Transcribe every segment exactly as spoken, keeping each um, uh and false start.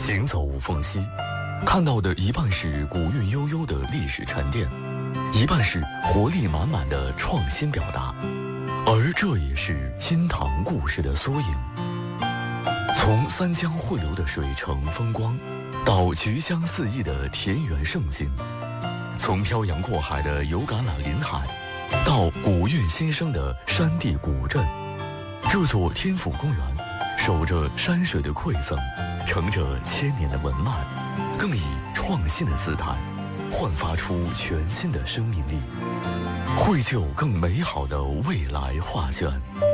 行走缝隙，看到的一半是古韵悠悠的历史沉淀，一半是活力满满的创新表达，而这也是金堂故事的缩影。从三江汇流的水城风光，到菊香四溢的田园胜景，从漂洋过海的油橄榄林海，到古韵新生的山地古镇，这座天府公园守着山水的馈赠，承着千年的文脉，更以创新的姿态焕发出全新的生命力，绘就更美好的未来画卷。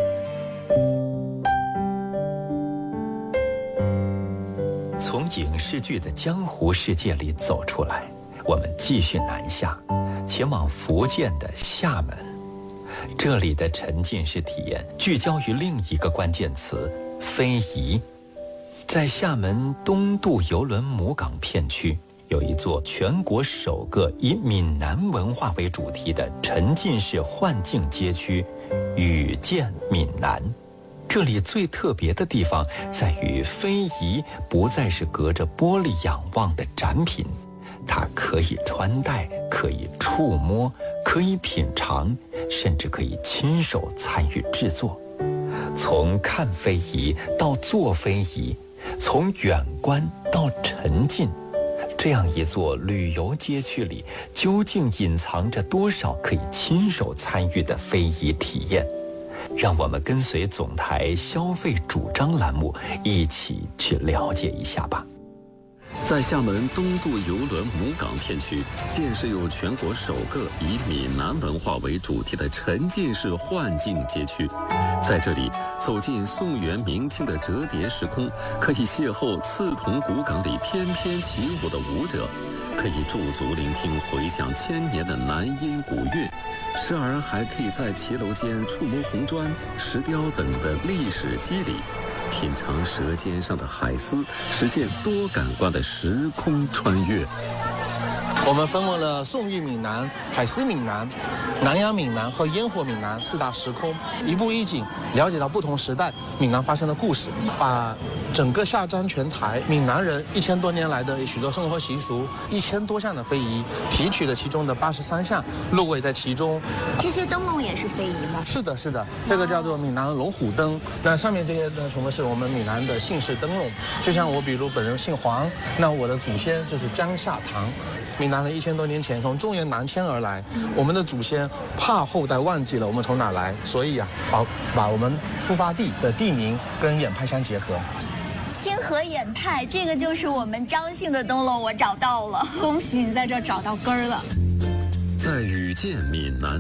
从影视剧的江湖世界里走出来，我们继续南下，前往福建的厦门。这里的沉浸式体验聚焦于另一个关键词：非遗。在厦门东渡邮轮母港片区，有一座全国首个以闽南文化为主题的沉浸式幻境街区——遇见闽南。这里最特别的地方在于，非遗不再是隔着玻璃仰望的展品，它可以穿戴，可以触摸，可以品尝，甚至可以亲手参与制作。从看非遗到做非遗，从远观到沉浸，这样一座旅游街区里，究竟隐藏着多少可以亲手参与的非遗体验？让我们跟随总台消费主张栏目一起去了解一下吧。 在厦门东渡邮轮母港片区建设有全国首个以闽南文化为主题的沉浸式幻境街区。在这里走进宋元明清的折叠时空，可以邂逅刺桐古港里翩翩起舞的舞者，可以驻足聆听回响千年的南音古韵，时而还可以在骑楼间触摸红砖、石雕等的历史肌理，品尝舌尖上的海丝，实现多感官的时空穿越。 我们分为了宋韵闽南、海丝闽南、南洋闽南和烟火闽南四大时空，一步一景了解到不同时代闽南发生的故事，把整个下漳全台闽南人一千多年来的许多生活习俗，一千多项的非遗，提取了其中的八十三项入围在其中。 这些灯笼也是非遗吗？ 是的，是的，这个叫做闽南龙虎灯。那上面这些呢，什么是我们闽南的姓氏灯笼？就像我，比如本人姓黄，那我的祖先就是江夏唐。闽南人一千多年前从中原南迁而来，我们的祖先怕后代忘记了我们从哪来，所以啊，把把我们出发地的地名跟堰派相结合。 清河堰派，这个就是我们张姓的灯笼，我找到了，恭喜你在这找到根儿了。 在遇见闽南